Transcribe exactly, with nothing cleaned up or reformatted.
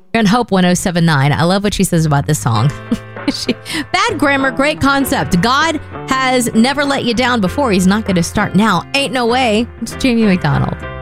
You're on Hope one oh seven point nine. I love what she says about this song. she, bad grammar, great concept. God has never let you down before. He's not going to start now. Ain't no way. It's Jamie McDonald.